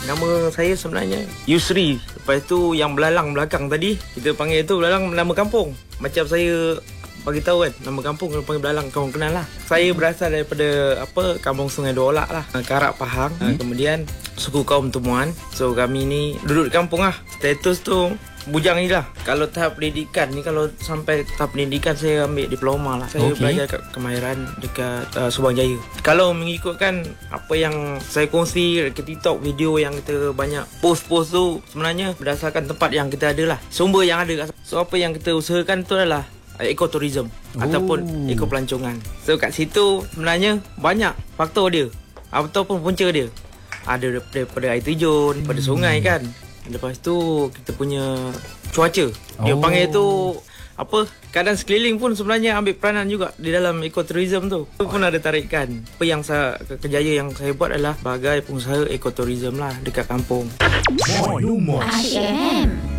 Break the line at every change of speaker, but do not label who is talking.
Nama saya sebenarnya Yusri. Lepas tu yang belalang belakang tadi, kita panggil tu belalang nama kampung. Macam saya bagi tahu kan, nama kampung kita panggil belalang, kau kenal lah. Saya berasal daripada Kampung Sungai Dua Olak lah, Karak Pahang. Kemudian suku kaum Temuan. So kami ni duduk di kampung lah. Status tu bujang ni lah. Kalau tahap pendidikan ni, kalau sampai tahap pendidikan saya ambil diploma lah. Saya belajar kat kemahiran dekat Subang Jaya. Kalau mengikutkan apa yang saya kongsi dekat TikTok, video yang kita banyak post-post tu, sebenarnya berdasarkan tempat yang kita ada lah, sumber yang ada. So apa yang kita usahakan tu adalah ekoturism ataupun ekopelancongan. So kat situ sebenarnya banyak faktor dia ataupun punca dia. Ada daripada air terjun, daripada sungai kan. Lepas tu kita punya cuaca. Dia panggil tu keadaan sekeliling pun sebenarnya ambil peranan juga di dalam ekoturism tu. Itu pun ada tarikan. Apa yang kerjaya yang saya buat adalah sebagai pengusaha ekoturism lah dekat kampung.
Asyik FM.